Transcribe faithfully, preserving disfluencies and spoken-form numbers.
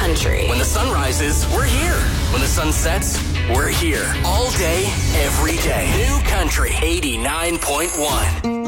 country. When the sun rises, we're here. When the sun sets, we're here. All day, every day. New Country eighty-nine point one.